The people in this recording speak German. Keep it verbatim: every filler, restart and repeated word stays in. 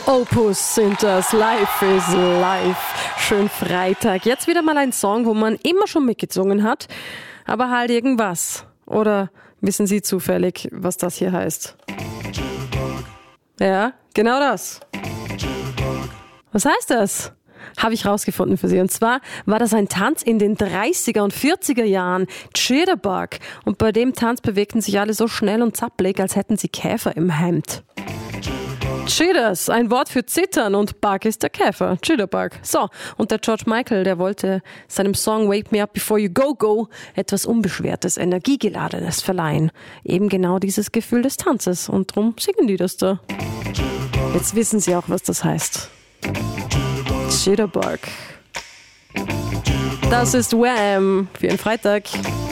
Opus sind das, Life is Life. Schön Freitag. Jetzt wieder mal ein Song, wo man immer schon mitgesungen hat, aber halt irgendwas. Oder wissen Sie zufällig, was das hier heißt? Ja, genau das. Was heißt das? Habe ich rausgefunden für Sie. Und zwar war das ein Tanz in den dreißiger und vierziger Jahren, Jitterbug. Und bei dem Tanz bewegten sich alle so schnell und zappelig, als hätten sie Käfer im Hemd. Jitters, ein Wort für Zittern, und Bug ist der Käfer, Jitterbug. So, und der George Michael, der wollte seinem Song Wake Me Up Before You Go Go etwas Unbeschwertes, Energiegeladenes verleihen. Eben genau dieses Gefühl des Tanzes, und drum singen die das da. Jetzt wissen Sie auch, was das heißt. Jitterbug. Das ist Wham! Für einen Freitag.